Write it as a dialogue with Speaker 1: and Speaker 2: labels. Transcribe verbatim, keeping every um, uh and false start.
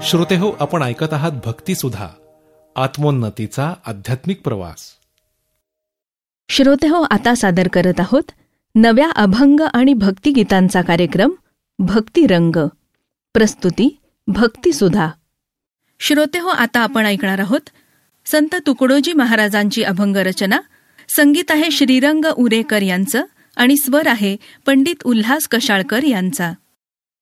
Speaker 1: श्रोतेहो, आपण ऐकत आहात भक्तिसुधा, आत्मोन्नतीचा आध्यात्मिक प्रवास.
Speaker 2: श्रोतेहो, आता सादर करत आहोत नव्या अभंग आणि भक्तिगीतांचा कार्यक्रम भक्तिरंग. प्रस्तुती भक्तिसुधा. श्रोतेहो, आता आपण ऐकणार आहोत संत तुकडोजी महाराजांची अभंग रचना. संगीत आहे श्रीरंग उरेकर यांचं आणि स्वर आहे पंडित उल्हास कशाळकर यांचा.